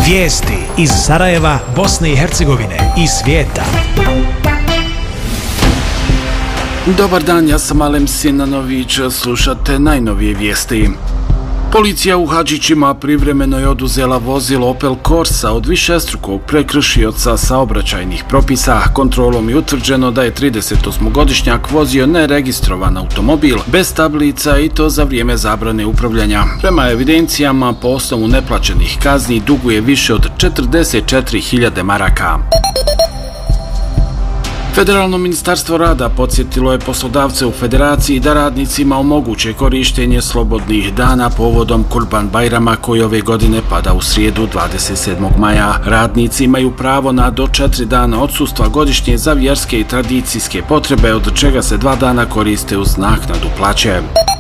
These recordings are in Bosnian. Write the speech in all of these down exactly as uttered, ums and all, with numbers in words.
Vijesti iz Sarajeva, Bosne i Hercegovine i svijeta. Dobar dan, ja sam Alem Sinanović, slušate najnovije vijesti. Policija u Hadžićima privremeno je oduzela vozilo Opel Corsa od višestrukog prekršioca saobraćajnih propisa. Kontrolom je utvrđeno da je tridesetosmogodišnjak vozio neregistrovan automobil bez tablica i to za vrijeme zabrane upravljanja. Prema evidencijama, po osnovu neplaćenih kazni duguje više od četrdeset četiri hiljade maraka. Federalno ministarstvo rada podsjetilo je poslodavce u federaciji da radnicima omoguće korištenje slobodnih dana povodom Kurban Bajrama koji ove godine pada u srijedu dvadeset sedmog maja. Radnici imaju pravo na do četiri dana odsustva godišnje za vjerske i tradicijske potrebe, od čega se dva dana koriste uz naknadu plaće.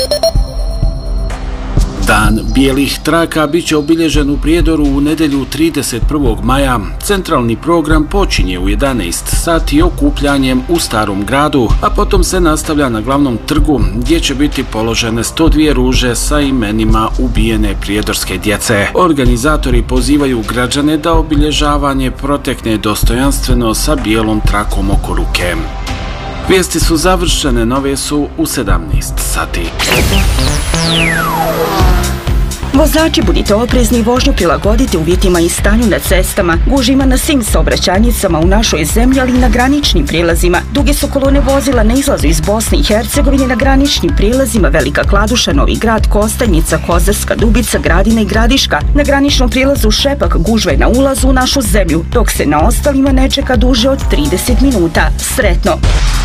Dan bijelih traka bit će obilježen u Prijedoru u nedjelju trideset prvog maja. Centralni program počinje u jedanaest sati okupljanjem u Starom gradu, a potom se nastavlja na glavnom trgu gdje će biti položene sto dvije ruže sa imenima ubijene prijedorske djece. Organizatori pozivaju građane da obilježavanje protekne dostojanstveno sa bijelom trakom oko ruke. Vijesti su završene, nove su u sedamnaest sati. Vozači, budite oprezni i vožnju prilagodite uvjetima i stanju na cestama. Gužva na svim saobraćajnicama u našoj zemlji, ali i na graničnim prijelazima. Duge su kolone vozila na izlazu iz Bosne i Hercegovine na graničnim prijelazima Velika Kladuša, Novi Grad, Kostajnica, Kozarska Dubica, Gradina i Gradiška. Na graničnom prijelazu Šepak gužva je na ulazu u našu zemlju, dok se na ostalima ne čeka duže od trideset minuta. Sretno!